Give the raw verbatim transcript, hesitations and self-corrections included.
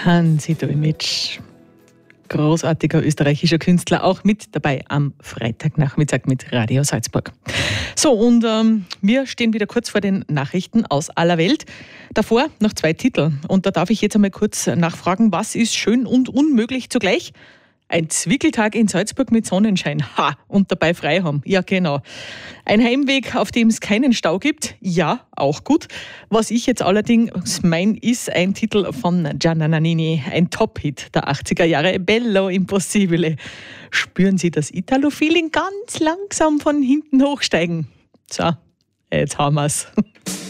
Hansi Dolmetsch, großartiger österreichischer Künstler, auch mit dabei am Freitagnachmittag mit Radio Salzburg. So, und ähm, wir stehen wieder kurz vor den Nachrichten aus aller Welt. Davor noch zwei Titel. Und da darf ich jetzt einmal kurz nachfragen, was ist schön und unmöglich zugleich? Ein Zwickeltag in Salzburg mit Sonnenschein. Ha! Und dabei frei haben. Ja, genau. Ein Heimweg, auf dem es keinen Stau gibt. Ja, auch gut. Was ich jetzt allerdings meine, ist ein Titel von Gianna Nannini. Ein Top-Hit der achtziger Jahre. Bello Impossibile. Spüren Sie das Italo-Feeling ganz langsam von hinten hochsteigen? So, jetzt haben wir's.